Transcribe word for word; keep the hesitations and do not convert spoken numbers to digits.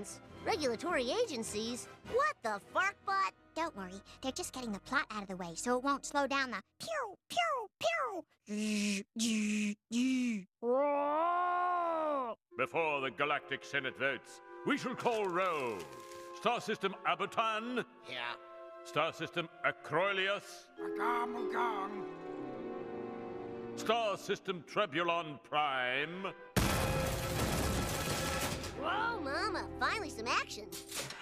plants? Regulatory agencies? What the fark butt? Don't worry, they're just getting the plot out of the way so it won't slow down the pew, pew, pew. Before the Galactic Senate votes, we shall call roll. Star System Abaton. Here. Star System Acroilius. Agam, agam. Star System Trebulon Prime. Whoa, Mama, finally some action.